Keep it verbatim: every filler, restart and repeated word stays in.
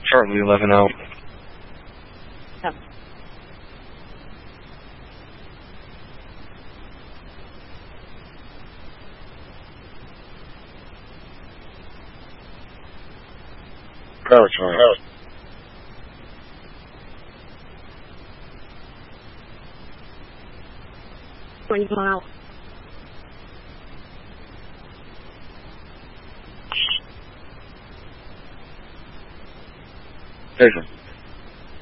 Charlie eleven out. Yep. Power time. Twenty miles. Jason.